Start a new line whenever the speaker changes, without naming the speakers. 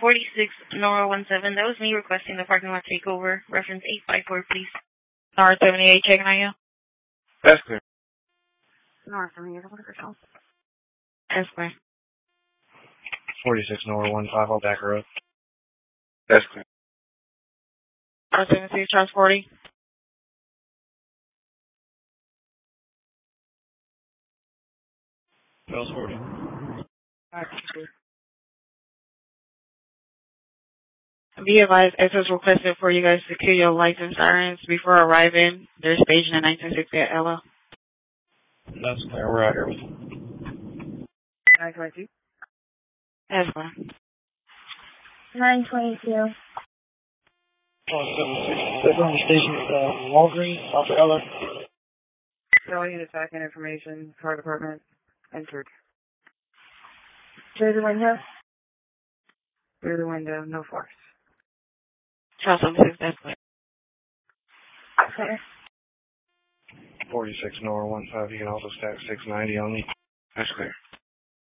46 Nora 17. That was me requesting the parking lot takeover. Reference 854, please.
Nora 78, checking on you.
That's clear.
Nora 78, what is it?
That's clear.
46 Nora 15 on back road. That's clear.
Nora 76, Charles 40.
Charles 40.
Alright,
Be advised, access requested for you guys to secure your lights and sirens before arriving. They're staged in 1960 at Ella.
That's clear. We're out here with you.
922.
That's clear.
922.
Oh, 767 on the station at Walgreens, off of Ella.
Calling unit tracking information, fire department, entered. Through the window? Through the window, no force.
Charles 76, that's clear.
Clear.
46 Nora 15, you can also stack 690 on me. That's clear.